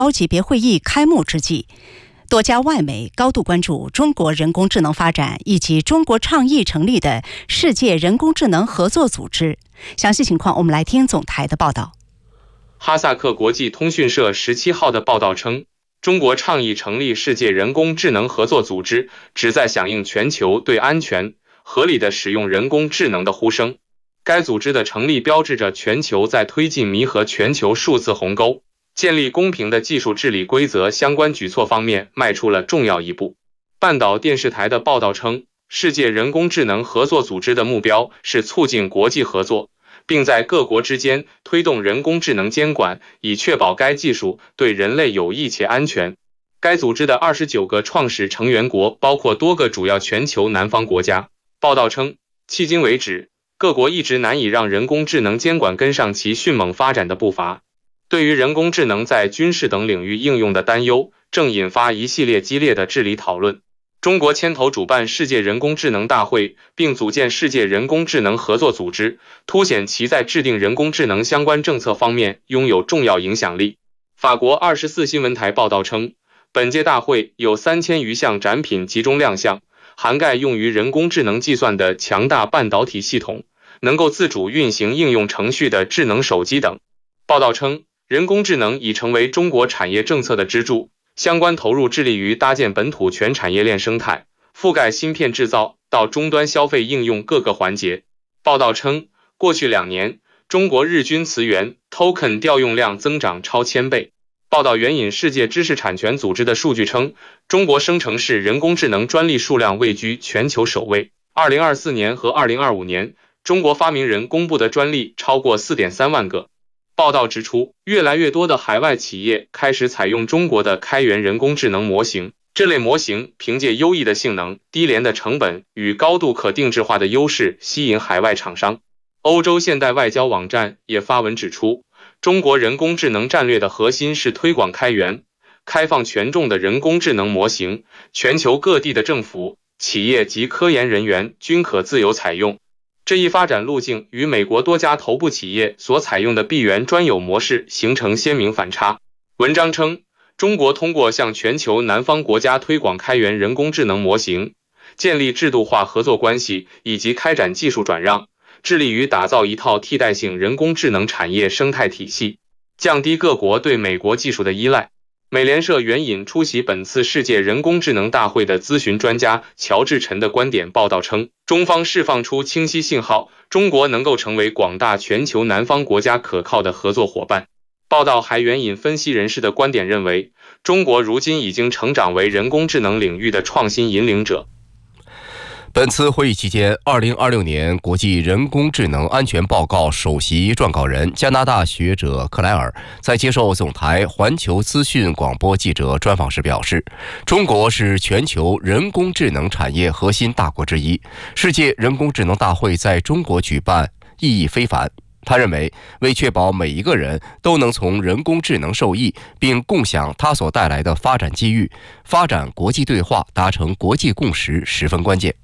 高级别会议开幕之际，多家外媒高度关注中国人工智能发展以及中国倡议成立的世界人工智能合作组织。详细情况，我们来听总台的报道。 哈萨克国际通讯社17号的报道称，中国倡议成立世界人工智能合作组织，旨在响应全球对安全、合理的使用人工智能的呼声。该组织的成立标志着全球在推进弥合全球数字鸿沟、建立公平的技术治理规则相关举措方面迈出了重要一步。半岛电视台的报道称，世界人工智能合作组织的目标是促进国际合作，并在各国之间推动人工智能监管，以确保该技术对人类有益且安全。该组织的29个创始成员国包括多个主要全球南方国家。报道称，迄今为止，各国一直难以让人工智能监管跟上其迅猛发展的步伐。对于人工智能在军事等领域应用的担忧，正引发一系列激烈的治理讨论。中国牵头主办世界人工智能大会，并组建世界人工智能合作组织，凸显其在制定人工智能相关政策方面拥有重要影响力。法国24新闻台报道称，本届大会有3000余项展品集中亮相，涵盖用于人工智能计算的强大半导体系统，能够自主运行应用程序的智能手机等。报道称，人工智能已成为中国产业政策的支柱，相关投入致力于搭建本土全产业链生态，覆盖芯片制造到终端消费应用各个环节。报道称，过去2年，中国日均词源 token 调用量增长超1000倍。报道援引世界知识产权组织的数据称，中国生成式人工智能专利数量位居全球首位。2024年和2025年，中国发明人公布的专利超过 4.3万个。报道指出，越来越多的海外企业开始采用中国的开源人工智能模型，这类模型凭借优异的性能、低廉的成本与高度可定制化的优势吸引海外厂商。欧洲现代外交网站也发文指出，中国人工智能战略的核心是推广开源、开放权重的人工智能模型，全球各地的政府、企业及科研人员均可自由采用。这一发展路径与美国多家头部企业所采用的闭源专有模式形成鲜明反差。文章称，中国通过向全球南方国家推广开源人工智能模型，建立制度化合作关系以及开展技术转让，致力于打造一套替代性人工智能产业生态体系，降低各国对美国技术的依赖。美联社援引出席本次世界人工智能大会的咨询专家乔治陈的观点报道称，中方释放出清晰信号，中国能够成为广大全球南方国家可靠的合作伙伴。报道还援引分析人士的观点认为，中国如今已经成长为人工智能领域的创新引领者。 本次会议期间，2026年国际人工智能安全报告首席撰稿人加拿大学者克莱尔在接受总台环球资讯广播记者专访时表示，中国是全球人工智能产业核心大国之一，世界人工智能大会在中国举办意义非凡。他认为，为确保每一个人都能从人工智能受益，并共享它所带来的发展机遇，发展国际对话，达成国际共识十分关键。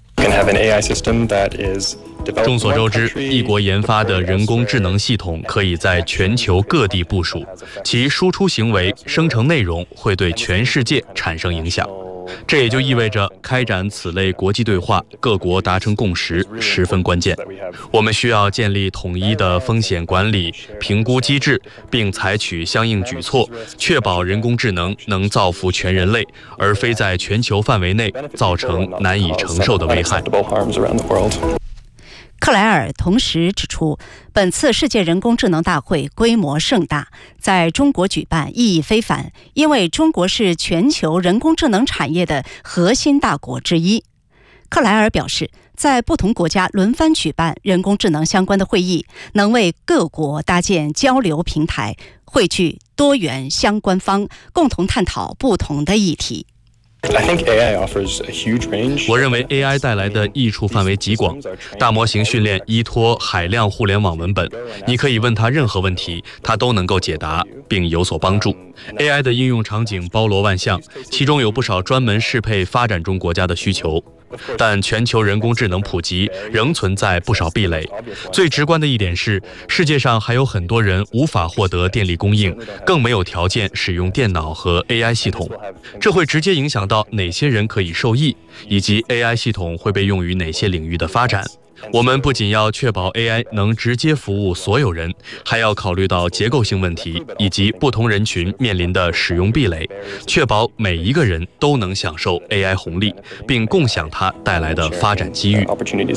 众所周知，一国研发的人工智能系统可以在全球各地部署，其输出行为、生成内容会对全世界产生影响。这也就意味着开展此类国际对话，各国达成共识十分关键。我们需要建立统一的风险管理评估机制，并采取相应举措，确保人工智能能造福全人类，而非在全球范围内造成难以承受的危害。 克莱尔同时指出，本次世界人工智能大会规模盛大，在中国举办意义非凡，因为中国是全球人工智能产业的核心大国之一。克莱尔表示，在不同国家轮番举办人工智能相关的会议，能为各国搭建交流平台，汇聚多元相关方，共同探讨不同的议题。 我认为 AI 带来的益处范围极广，大模型训练依托海量互联网文本，你可以问它任何问题，它都能够解答并有所帮助。AI 的应用场景包罗万象，其中有不少专门适配发展中国家的需求。 但全球人工智能普及仍存在不少壁垒。最直观的一点是，世界上还有很多人无法获得电力供应，更没有条件使用电脑和 AI 系统。这会直接影响到哪些人可以受益，以及 AI 系统会被用于哪些领域的发展。我们不仅要确保 AI 能直接服务所有人，还要考虑到结构性问题以及不同人群面临的使用壁垒，确保每一个人都能享受 AI 红利，并共享它带来的发展机遇。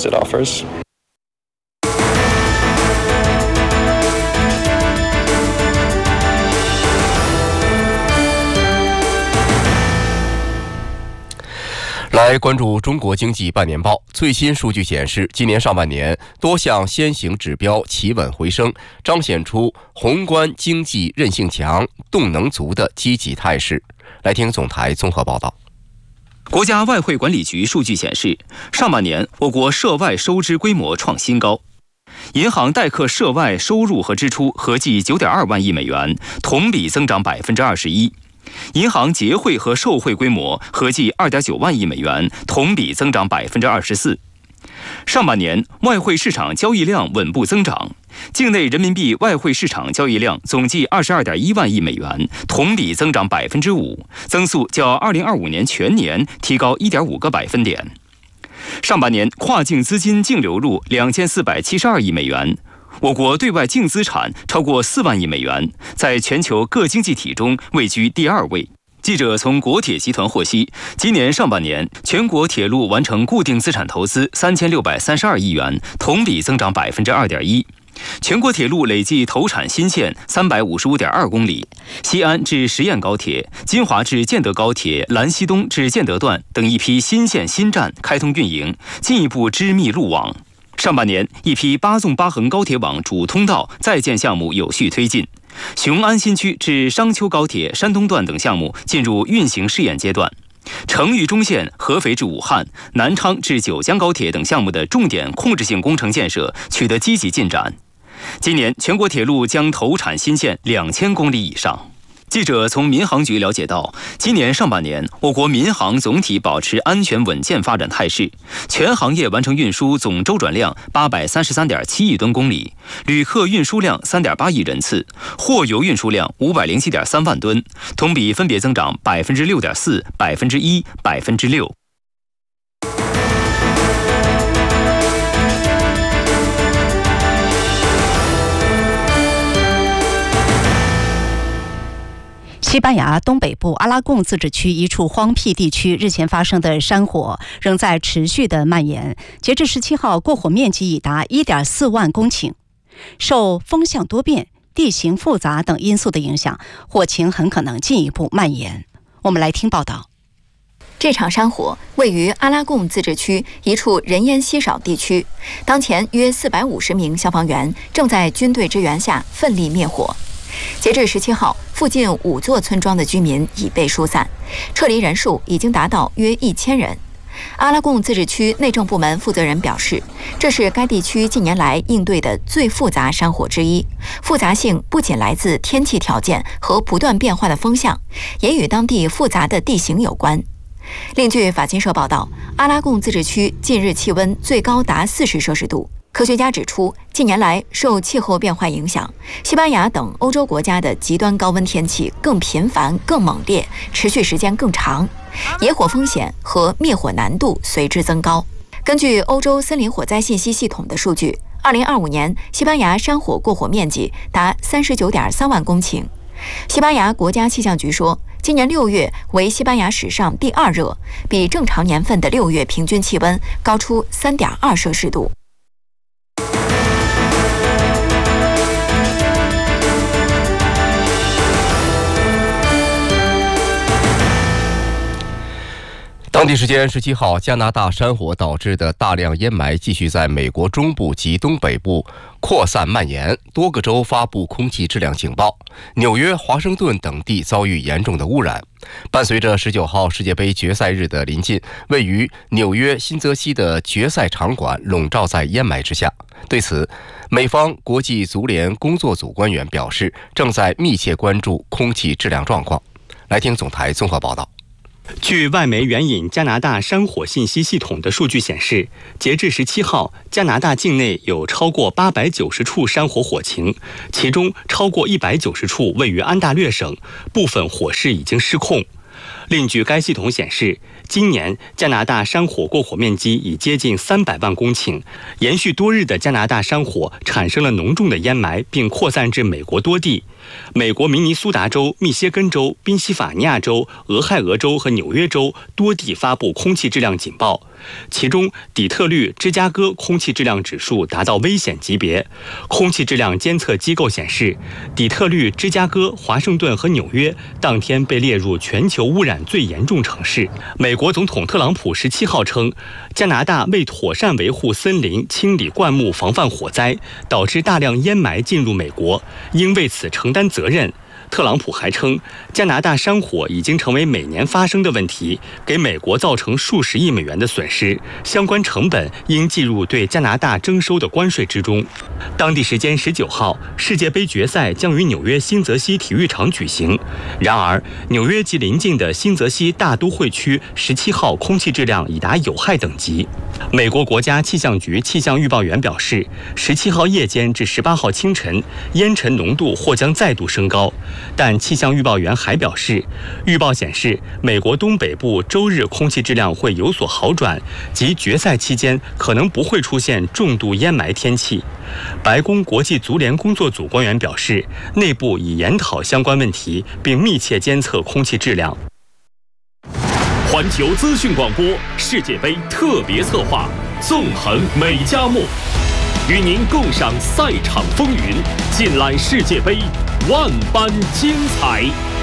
来关注中国经济半年报。最新数据显示，今年上半年多项先行指标企稳回升，彰显出宏观经济韧性强、动能足的积极态势。来听总台综合报道。 国家外汇管理局数据显示，上半年我国涉外收支规模创新高，银行代客涉外收入和支出合计9.2万亿美元，同比增长21%。银行结汇和售汇规模合计2.9万亿美元，同比增长24%。上半年外汇市场交易量稳步增长，境内人民币外汇市场交易量总计22.1万亿美元，同比增长5%，增速较2025年全年提高1.5个百分点。上半年跨境资金净流入2472亿美元。我国对外净资产超过4万亿美元，在全球各经济体中位居第2位。记者从国铁集团获悉，今年上半年全国铁路完成固定资产投资3632亿元，同比增长2.1%。全国铁路累计投产新线355.2公里，西安至十堰高铁、金华至建德高铁、兰溪东至建德段等一批新线新站开通运营，进一步织密路网。上半年，一批8纵8横高铁网主通道在建项目有序推进，雄安新区至商丘高铁山东段等项目进入运行试验阶段。成渝中线合肥至武汉、南昌至九江高铁等项目的重点控制性工程建设取得积极进展。今年，全国铁路将投产新线2000公里以上。记者从民航局了解到，今年上半年，我国民航总体保持安全稳健发展态势，全行业完成运输总周转量833.7亿吨公里，旅客运输量3.8亿人次，货邮运输量507.3万吨，同比分别增长6.4%、1%、6%。 西班牙东北部阿拉贡自治区一处荒僻地区日前发生的山火仍在持续的蔓延，截至17号，过火面积已达1.4万公顷。受风向多变、地形复杂等因素的影响，火情很可能进一步蔓延。我们来听报道。 这场山火位于阿拉贡自治区一处人烟稀少地区，当前约450名消防员正在军队支援下奋力灭火。截至17号，附近5座村庄的居民已被疏散，撤离人数已经达到约1000人。阿拉贡自治区内政部门负责人表示，这是该地区近年来应对的最复杂山火之一，复杂性不仅来自天气条件和不断变化的风向，也与当地复杂的地形有关。另据法新社报道，阿拉贡自治区近日气温最高达40摄氏度。科学家指出，近年来受气候变化影响，西班牙等欧洲国家的极端高温天气更频繁、更猛烈，持续时间更长，野火风险和灭火难度随之增高。根据欧洲森林火灾信息系统的数据，2025年西班牙山火过火面积达39.3万公顷。西班牙国家气象局说，今年6月为西班牙史上第2热，比正常年份的6月平均气温高出3.2摄氏度。 当地时间17号，加拿大山火导致的大量烟霾继续在美国中部及东北部扩散蔓延，多个州发布空气质量警报，纽约、华盛顿等地遭遇严重的污染。伴随着19号世界杯决赛日的临近，位于纽约新泽西的决赛场馆笼罩在烟霾之下。对此，美方国际足联工作组官员表示，正在密切关注空气质量状况。来听总台综合报道。 据外媒援引加拿大山火信息系统的数据显示，截至17号，加拿大境内有超过890处山火火情，其中超过190处位于安大略省，部分火势已经失控。另据该系统显示，今年加拿大山火过火面积已接近300万公顷，延续多日的加拿大山火产生了浓重的烟霾，并扩散至美国多地。美国明尼苏达州、密歇根州、宾夕法尼亚州、俄亥俄州和纽约州多地发布空气质量警报，其中底特律、芝加哥空气质量指数达到危险级别。空气质量监测机构显示，底特律、芝加哥、华盛顿和纽约当天被列入全球污染最严重城市。美国总统特朗普17号称，加拿大未妥善维护森林、清理灌木、防范火灾，导致大量烟霾进入美国，应为此承担责任。特朗普还称，加拿大山火已经成为每年发生的问题，给美国造成数十亿美元的损失，相关成本应计入对加拿大征收的关税之中。当地时间19号，世界杯决赛将于纽约新泽西体育场举行。然而，纽约及邻近的新泽西大都会区17号空气质量已达有害等级。美国国家气象局气象预报员表示，17号夜间至18号清晨，烟尘浓度或将再度升高。但气象预报员还表示，预报显示美国东北部周日空气质量会有所好转，及决赛期间可能不会出现重度烟霾天气。白宫国际足联工作组官员表示，内部已研讨相关问题，并密切监测空气质量。 环球资讯广播世界杯特别策划，纵横美加墨，与您共赏赛场风云，尽览世界杯万般精彩。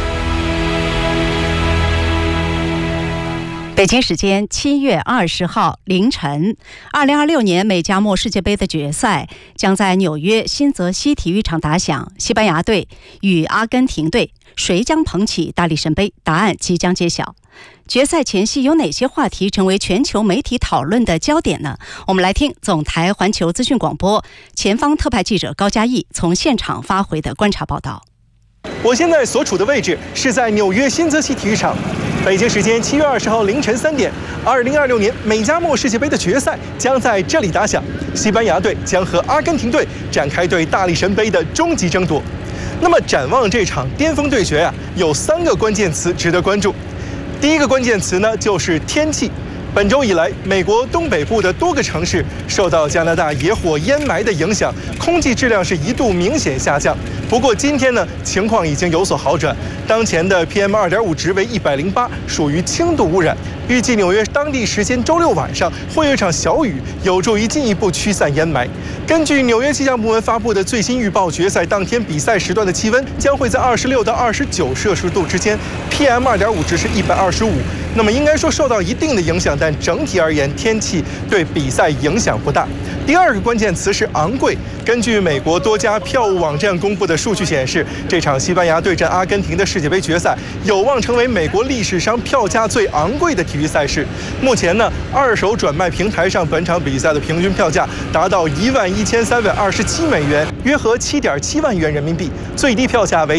北京时间7月20号凌晨，2026年美加墨世界杯的决赛将在纽约新泽西体育场打响。西班牙队与阿根廷队，谁将捧起大力神杯？答案即将揭晓。决赛前夕有哪些话题成为全球媒体讨论的焦点呢？我们来听总台环球资讯广播前方特派记者高嘉毅从现场发回的观察报道。 我现在所处的位置是在纽约新泽西体育场。北京时间7月20号凌晨3点，2026年美加墨世界杯的决赛将在这里打响。西班牙队将和阿根廷队展开对大力神杯的终极争夺。那么展望这场巅峰对决啊，有3个关键词值得关注。第一个关键词呢，就是天气。本周以来，美国东北部的多个城市受到加拿大野火烟霾的影响，空气质量是一度明显下降。不过今天呢，情况已经有所好转，当前的 PM2.5 值为108，属于轻度污染。预计纽约当地时间周6晚上会有一场小雨，有助于进一步驱散烟霾。根据纽约气象部门发布的最新预报，决赛当天比赛时段的气温将会在26到29摄氏度之间 ，PM2.5 值是125。那么应该说受到一定的影响，但整体而言，天气对比赛影响不大。第二个关键词是昂贵。根据美国多家票务网站公布的数据显示，这场西班牙对阵阿根廷的世界杯决赛有望成为美国历史上票价最昂贵的体育赛事。目前呢，二手转卖平台上本场比赛的平均票价达到$11,327，约合7.7万元人民币；最低票价为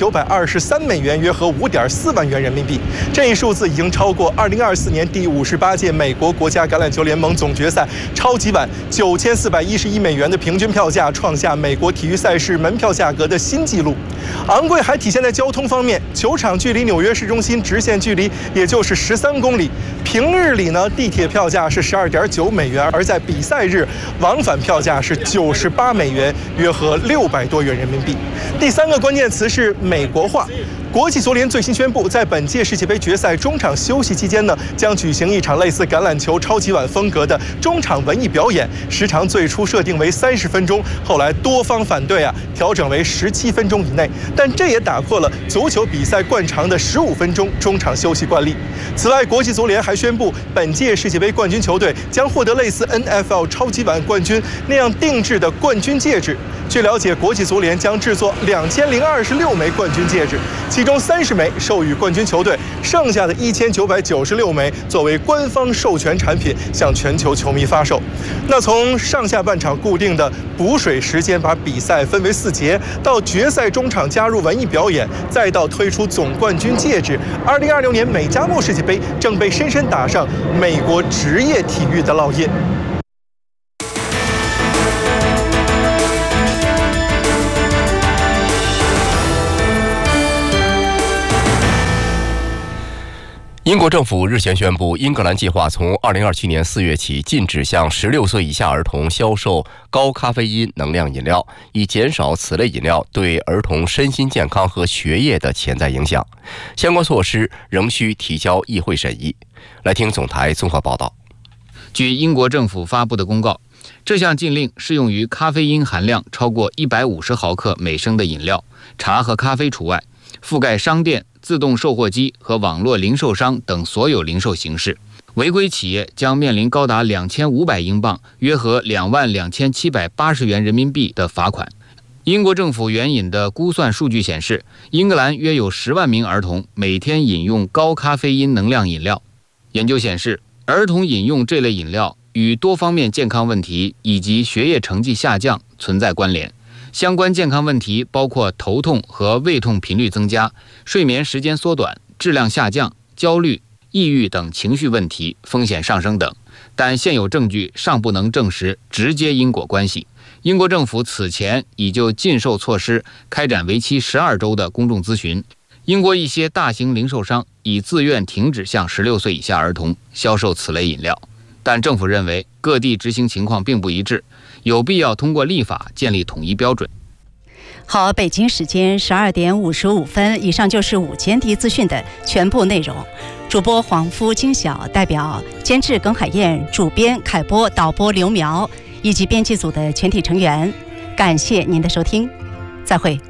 $7,923，约合5.4万元人民币。这一数字已经超过2024年第58届美国国家橄榄球联盟总决赛超级碗$9,411的平均票价，创下美国体育赛事门票价格的新纪录。昂贵还体现在交通方面，球场距离纽约市中心直线距离也就是13公里。平日里呢，地铁票价是$12.9，而在比赛日往返票价是$98，约合600多元人民币。第三个关键词是美国化。国际足联最新宣布，在本届世界杯决赛中场休息期间呢，将举行一场类似橄榄球超级碗风格的中场文艺表演，时长最初设定为30分钟，后来多方反对调整为17分钟以内，但这也打破了足球比赛惯常的15分钟中场休息惯例。此外，国际足联还宣布，本届世界杯冠军球队将获得类似 NFL 超级碗冠军那样定制的冠军戒指。据了解，国际足联将制作2026枚冠军戒指， 其中30枚授予冠军球队，剩下的1996枚作为官方授权产品向全球球迷发售。那从上下半场固定的补水时间把比赛分为4节，到决赛中场加入文艺表演，再到推出总冠军戒指，2026年美加墨世界杯正被深深打上美国职业体育的烙印。 英国政府日前宣布，英格兰计划从2027年4月起禁止向16岁以下儿童销售高咖啡因能量饮料，以减少此类饮料对儿童身心健康和学业的潜在影响。相关措施仍需提交议会审议。来听总台综合报道。 据英国政府发布的公告，这项禁令适用于咖啡因含量超过150毫克每升的饮料，茶和咖啡除外，覆盖商店、自动售货机和网络零售商等所有零售形式。违规企业将面临高达2500英镑，约合22780元人民币的罚款。英国政府援引的估算数据显示，英格兰约有10万名儿童每天饮用高咖啡因能量饮料。研究显示，儿童饮用这类饮料与多方面健康问题以及学业成绩下降存在关联。相关健康问题包括头痛和胃痛频率增加、睡眠时间缩短、质量下降、焦虑、抑郁等情绪问题风险上升等，但现有证据尚不能证实直接因果关系。英国政府此前已就禁售措施开展为期12周的公众咨询。英国一些大型零售商已自愿停止向16岁以下儿童销售此类饮料，但政府认为各地执行情况并不一致，有必要通过立法建立统一标准。 好，北京时间12点55分，以上就是午间第一资讯的全部内容。主播黄夫、金晓，代表监制耿海燕、主编凯波、导播刘苗以及编辑组的全体成员，感谢您的收听，再会。